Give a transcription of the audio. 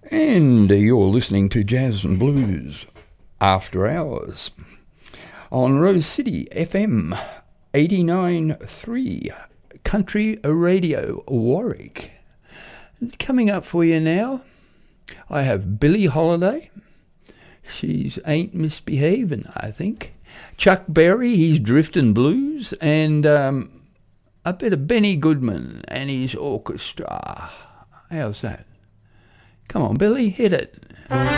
And you're listening to Jazz and Blues After Hours on Rose City FM 89.3 Country Radio Warwick. Coming up for you now, I have Billie Holiday. She's Ain't Misbehavin', I think. Chuck Berry, he's Driftin' Blues. And a bit of Benny Goodman and his orchestra. How's that? Come on, Billy, hit it.